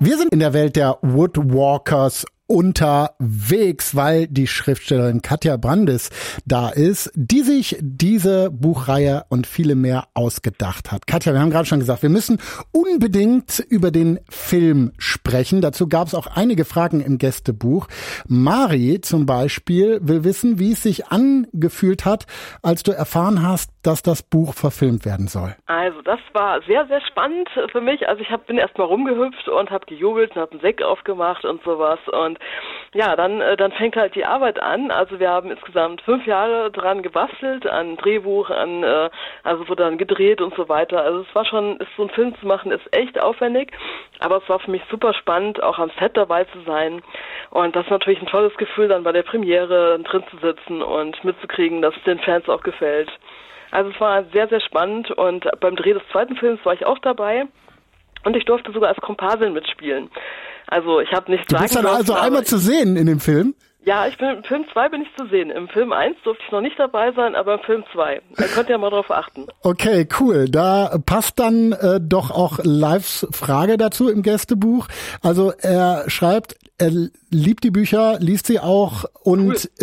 Wir sind in der Welt der Woodwalkers unterwegs, weil die Schriftstellerin Katja Brandis da ist, die sich diese Buchreihe und viele mehr ausgedacht hat. Katja, wir haben gerade schon gesagt, wir müssen unbedingt über den Film sprechen. Dazu gab es auch einige Fragen im Gästebuch. Mari zum Beispiel will wissen, wie es sich angefühlt hat, als du erfahren hast, dass das Buch verfilmt werden soll. Also das war sehr, sehr spannend für mich. Also ich bin erst mal rumgehüpft und habe gejubelt und habe einen Sekt aufgemacht und sowas. Und ja, dann fängt halt die Arbeit an. Also wir haben insgesamt 5 Jahre dran gebastelt, an Drehbuch, also wurde dann gedreht und so weiter. Also es war schon, so einen Film zu machen, ist echt aufwendig. Aber es war für mich super spannend, auch am Set dabei zu sein. Und das ist natürlich ein tolles Gefühl, dann bei der Premiere drin zu sitzen und mitzukriegen, dass es den Fans auch gefällt. Also es war sehr, sehr spannend und beim Dreh des zweiten Films war ich auch dabei und ich durfte sogar als Komparsin mitspielen. Also ich habe nichts sagen dürfen. Du bist dann also einmal zu sehen in dem Film? Ja, im Film 2 bin ich zu sehen. Im Film 1 durfte ich noch nicht dabei sein, aber im Film 2. Da könnt ihr mal drauf achten. Okay, cool. Da passt dann doch auch Lives Frage dazu im Gästebuch. Also er schreibt, er liebt die Bücher, liest sie auch und